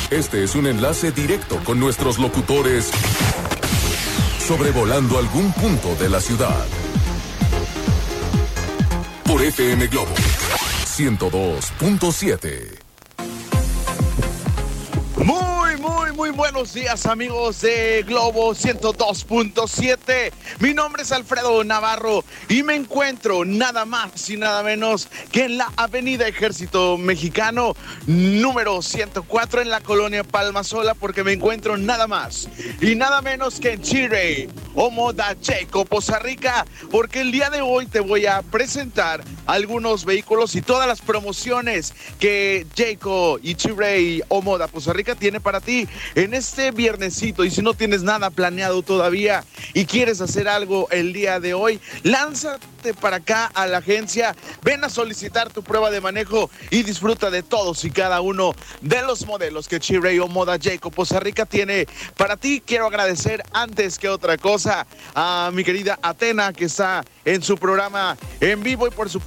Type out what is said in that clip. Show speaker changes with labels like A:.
A: Este es un enlace directo con nuestros locutores sobrevolando algún punto de la ciudad. Por FM Globo 102.7.
B: Muy buenos días, amigos de Globo 102.7. Mi nombre es Alfredo Navarro y me encuentro nada más y nada menos que en la Avenida Ejército Mexicano número 104 en la colonia Palmasola, porque me encuentro nada más y nada menos que en Chirey, Omoda, Jayco, Poza Rica, porque el día de hoy te voy a presentar algunos vehículos y todas las promociones que Jayco y Chirey, Omoda, Poza Rica tiene para ti en este viernesito. Y si no tienes nada planeado todavía y quieres hacer algo el día de hoy, lánzate para acá a la agencia, ven a solicitar tu prueba de manejo y disfruta de todos y cada uno de los modelos que Chirey, Omoda, Jayco, Poza Rica tiene para ti. Quiero agradecer antes que otra cosa a mi querida Atena, que está en su programa en vivo, y por supuesto